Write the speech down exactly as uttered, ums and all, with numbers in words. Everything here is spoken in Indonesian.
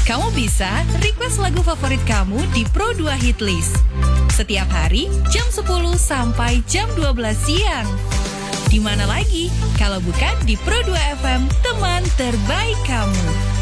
Kamu bisa request lagu favorit kamu di Pro dua Hitlist. Setiap hari jam sepuluh sampai jam dua belas siang. Di mana lagi kalau bukan di Pro dua F M, teman terbaik kamu.